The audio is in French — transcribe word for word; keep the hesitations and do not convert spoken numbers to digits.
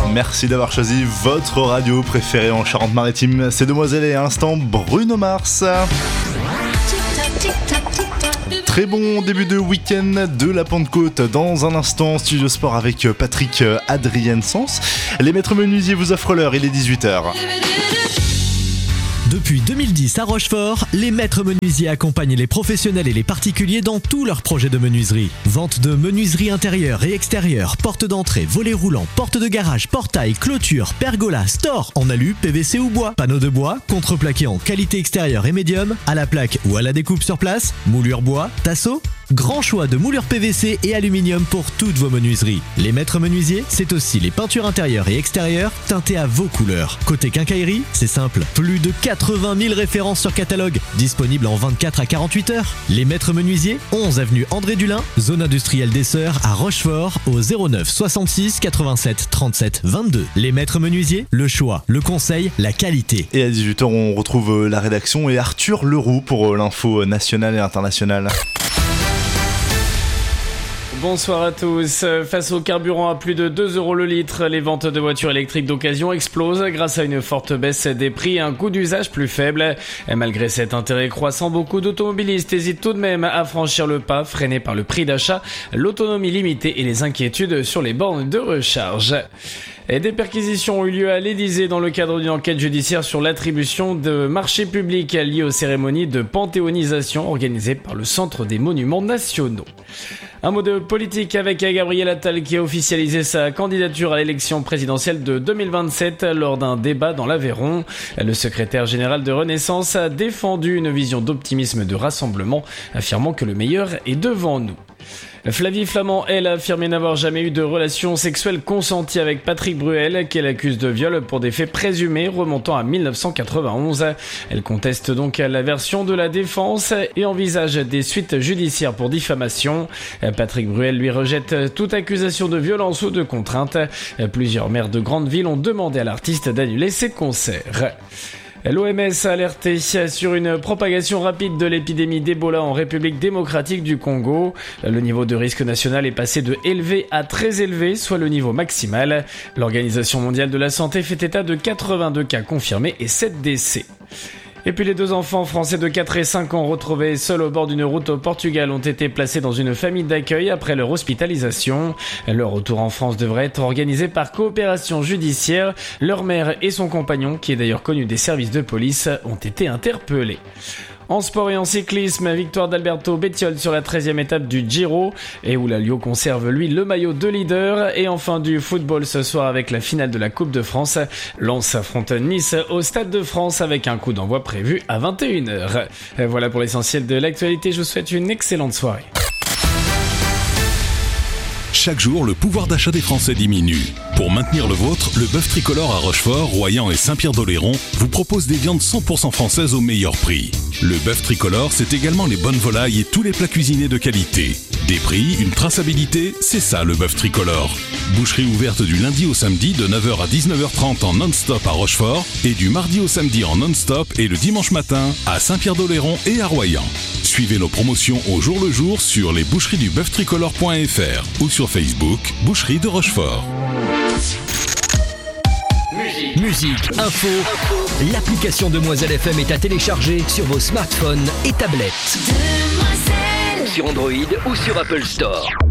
Merci d'avoir choisi votre radio préférée en Charente-Maritime. C'est Demoiselle et à l'instant Bruno Mars. Très bon début de week-end de la Pentecôte. Dans un instant, Studio Sport avec Patrick Adrien-Sens. Les maîtres menuisiers vous offrent l'heure, il est dix-huit heures. Depuis deux mille dix à Rochefort, les maîtres menuisiers accompagnent les professionnels et les particuliers dans tous leurs projets de menuiserie. Vente de menuiserie intérieure et extérieure, porte d'entrée, volets roulants, porte de garage, portail, clôture, pergola, store, en alu, P V C ou bois, panneaux de bois, contreplaqué en qualité extérieure et médium, à la plaque ou à la découpe sur place, moulure bois, tasseau. Grand choix de moulures P V C et aluminium pour toutes vos menuiseries. Les maîtres menuisiers, c'est aussi les peintures intérieures et extérieures teintées à vos couleurs. Côté quincaillerie, c'est simple. Plus de quatre-vingt mille références sur catalogue, disponibles en vingt-quatre à quarante-huit heures. Les maîtres menuisiers, onze avenue André Dulin, zone industrielle des Sœurs à Rochefort, au zéro neuf soixante-six quatre-vingt-sept trente-sept vingt-deux. Les maîtres menuisiers, le choix, le conseil, la qualité. Et à dix-huit heures, on retrouve la rédaction et Arthur Leroux pour l'info nationale et internationale. Bonsoir à tous. Face au carburant à plus de deux euros le litre, les ventes de voitures électriques d'occasion explosent grâce à une forte baisse des prix et un coût d'usage plus faible. Et malgré cet intérêt croissant, beaucoup d'automobilistes hésitent tout de même à franchir le pas, freinés par le prix d'achat, l'autonomie limitée et les inquiétudes sur les bornes de recharge. Et des perquisitions ont eu lieu à l'Élysée dans le cadre d'une enquête judiciaire sur l'attribution de marchés publics liés aux cérémonies de panthéonisation organisées par le Centre des Monuments Nationaux. Un mot de politique avec Gabriel Attal qui a officialisé sa candidature à l'élection présidentielle de deux mille vingt-sept lors d'un débat dans l'Aveyron. Le secrétaire général de Renaissance a défendu une vision d'optimisme et de rassemblement, affirmant que le meilleur est devant nous. Flavie Flament, elle, a affirmé n'avoir jamais eu de relation sexuelle consentie avec Patrick Bruel, qu'elle accuse de viol pour des faits présumés remontant à dix-neuf cent quatre-vingt-onze. Elle conteste donc la version de la défense et envisage des suites judiciaires pour diffamation. Patrick Bruel lui rejette toute accusation de violence ou de contrainte. Plusieurs maires de grandes villes ont demandé à l'artiste d'annuler ses concerts. L'O M S a alerté sur une propagation rapide de l'épidémie d'Ebola en République démocratique du Congo. Le niveau de risque national est passé de élevé à très élevé, soit le niveau maximal. L'Organisation mondiale de la santé fait état de quatre-vingt-deux cas confirmés et sept décès. Et puis les deux enfants français de quatre et cinq ans retrouvés seuls au bord d'une route au Portugal ont été placés dans une famille d'accueil après leur hospitalisation. Leur retour en France devrait être organisé par coopération judiciaire. Leur mère et son compagnon, qui est d'ailleurs connu des services de police, ont été interpellés. En sport et en cyclisme, victoire d'Alberto Bettiol sur la treizième étape du Giro et où la Lio conserve lui le maillot de leader. Et enfin du football ce soir avec la finale de la Coupe de France. Lens affronte Nice au Stade de France avec un coup d'envoi prévu à vingt et une heures. Voilà pour l'essentiel de l'actualité, je vous souhaite une excellente soirée. Chaque jour, le pouvoir d'achat des Français diminue. Pour maintenir le vôtre, le bœuf tricolore à Rochefort, Royan et Saint-Pierre-d'Oléron vous propose des viandes cent pour cent françaises au meilleur prix. Le bœuf tricolore, c'est également les bonnes volailles et tous les plats cuisinés de qualité. Des prix, une traçabilité, c'est ça le bœuf tricolore. Boucherie ouverte du lundi au samedi de neuf heures à dix-neuf heures trente en non-stop à Rochefort et du mardi au samedi en non-stop et le dimanche matin à Saint-Pierre-d'Oléron et à Royan. Suivez nos promotions au jour le jour sur les boucheries du bœuf tricolore point f r ou sur Facebook, Boucherie de Rochefort. Musique, Musique info, info. L'application Demoiselle F M est à télécharger sur vos smartphones et tablettes. Demoiselle. Sur Android ou sur Apple Store.